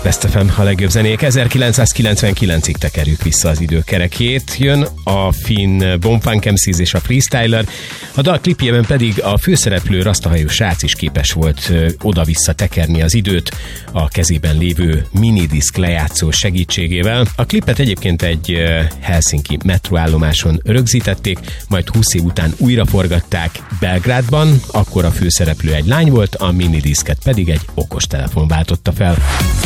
Best FM, a legjobb zenék. 1999-ig tekerjük vissza az időkerekét. Jön a finn Bomfunk MCs és a Freestyler. A dal klipjében pedig a főszereplő rasztahajú srác is képes volt oda-vissza tekerni az időt a kezében lévő minidisk lejátszó segítségével. A klipet egyébként egy helsinki metroállomáson rögzítették, majd 20 év után újra forgatták Belgrádban, akkor a főszereplő egy lány volt, a minidiszket pedig egy okostelefon váltotta fel.